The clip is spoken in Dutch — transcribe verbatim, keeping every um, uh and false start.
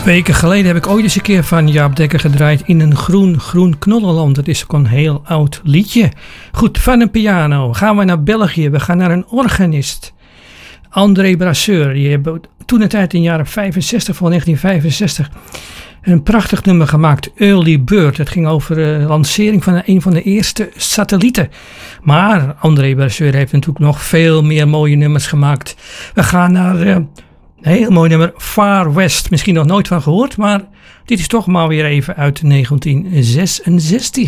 Weken geleden heb ik ooit eens een keer van Jaap Dekker gedraaid in een groen, groen knollenland. Dat is ook een heel oud liedje. Goed, van een piano gaan we naar België. We gaan naar een organist. André Brasseur. Die hebben toen een tijd in de jaren vijfenzestig, van negentien vijfenzestig, een prachtig nummer gemaakt. Early Bird. Het ging over de lancering van een van de eerste satellieten. Maar André Brasseur heeft natuurlijk nog veel meer mooie nummers gemaakt. We gaan naar... Uh, Een heel mooi nummer, Far West. Misschien nog nooit van gehoord, maar dit is toch maar weer even uit negentien zesenzestig.